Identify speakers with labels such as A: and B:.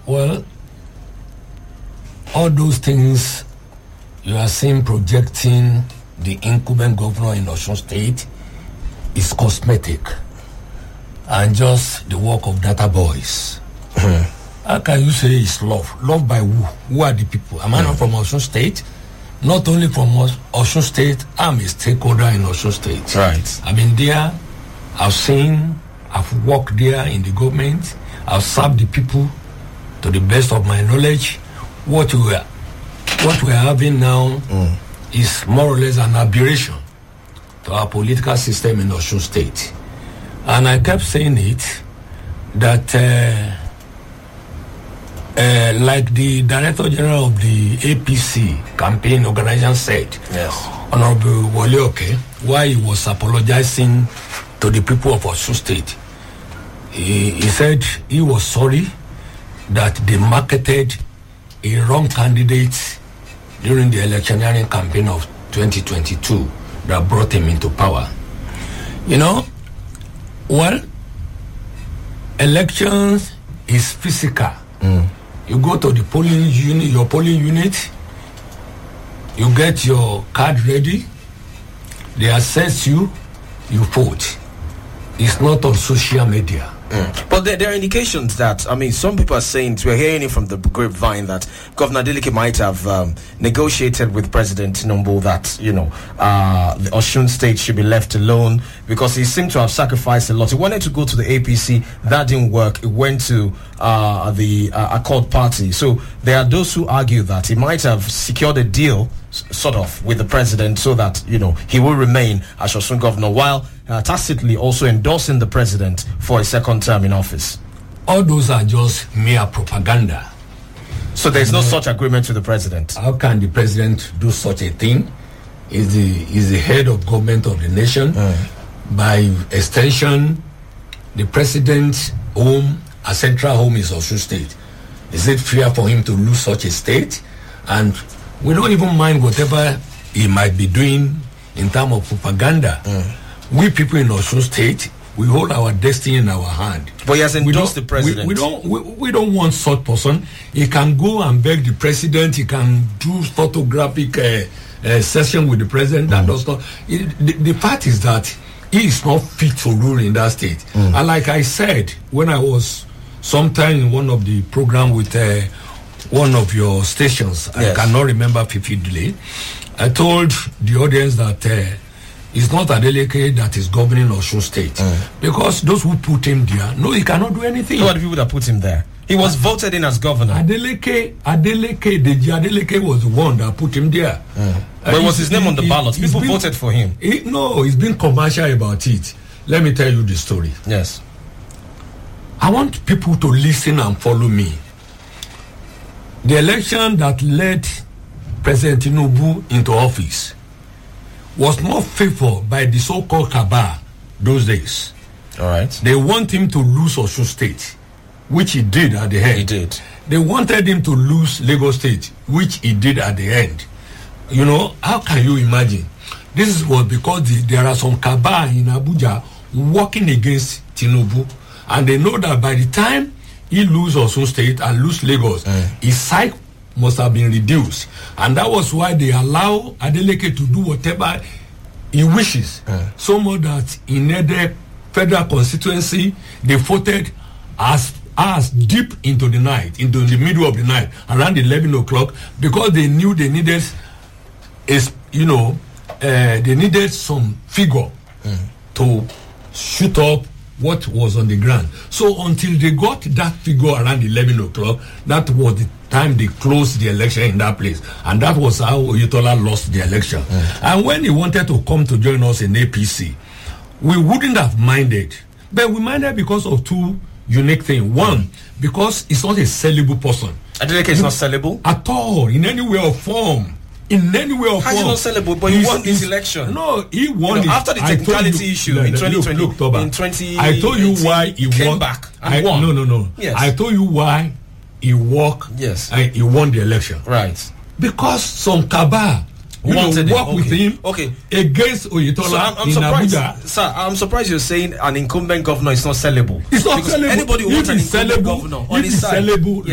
A: Well, all those things you are seeing projecting the incumbent governor in Osun State is cosmetic and just the work of data boys. How can you say it's love? Love by who? Who are the people? Am I not from Osun State? Not only from Osun State, I'm a stakeholder in Osun State.
B: Right.
A: I've been there, I've seen, I've worked there in the government, I've served the people to the best of my knowledge. What we're having now is more or less an aberration to our political system in Osun State. And I kept saying it, that like the Director General of the APC campaign organization said,
B: Yes.
A: Honorable Wole Oke, why he was apologizing to the people of Osun State. He said he was sorry that they marketed a wrong candidate during the electioneering campaign of 2022 that brought him into power. You know, well, elections is physical. You go to the polling unit, your polling unit, you get your card ready, they assess you, you vote. It's not on social media.
B: But there are indications that, some people are saying, we're hearing it from the grapevine, that Governor Adeleke might have negotiated with President Tinubu that, the Osun State should be left alone because he seemed to have sacrificed a lot. He wanted to go to the APC, that didn't work. He went to the Accord Party. So there are those who argue that he might have secured a deal, sort of, with the president so that, he will remain as Osun governor, while tacitly also endorsing the president for a second term in office.
A: All those are just mere propaganda.
B: So there's no such agreement with the president.
A: How can the president do such a thing? Is the head of government of the nation. By extension, the president's home, a central home, is Osun State. Is it fair for him to lose such a state? And we don't even mind whatever he might be doing in terms of propaganda. We people in Osun State, we hold our destiny in our hand.
B: But he has endorsed the president.
A: We don't want such person. He can go and beg the president. He can do photographic session with the president. That does not. The fact is that he is not fit to rule in that state. And like I said, when I was sometime in one of the program with one of your stations,
B: yes.
A: I cannot remember vividly, I told the audience that it's not Adeleke that is governing Osun State. Because those who put him there, no, he cannot do anything.
B: Who are the people that put him there? He was voted in as governor.
A: Deji Adeleke was the one that put him there.
B: But was his name on the ballot? People voted for him.
A: No, he's been commercial about it. Let me tell you the story.
B: Yes.
A: I want people to listen and follow me. The election that led President Tinubu into office was not favored by the so-called cabal those days.
B: All right.
A: They want him to lose Osun State, which he did at the end.
B: He did.
A: They wanted him to lose Lagos State, which he did at the end. How can you imagine? This was because there are some cabal in Abuja working against Tinubu, and they know that by the time he lose Osun State and lose Lagos, his size must have been reduced, and that was why they allow Adeleke to do whatever he wishes. So much that in the federal constituency, they voted as deep into the night, into the middle of the night, around 11 o'clock, because they knew they needed, they needed some figure to shoot up what was on the ground. So until they got that figure around 11 o'clock, that was the time they closed the election in that place. And that was how Oyetola lost the election. And when he wanted to come to join us in APC, we wouldn't have minded. But we minded because of two unique things. One, because he's not a sellable person.
B: Adeleke is not sellable?
A: At all, in any way or form. In any way or form.
B: How is he not sellable? But he won this election.
A: No, he won it.
B: After the technicality issue in 2020. In 2018,
A: I told you why he
B: came back and won.
A: No.
B: Yes.
A: I told you why he worked.
B: Yes.
A: And he won the election.
B: Right.
A: Because some cabal work with him against Oyetola
B: I'm
A: in
B: surprised,
A: Abuja.
B: Sir, I'm surprised you're saying an incumbent governor is not sellable.
A: It's not sellable.
B: Anybody who wants an incumbent governor on his side.
A: Sellable,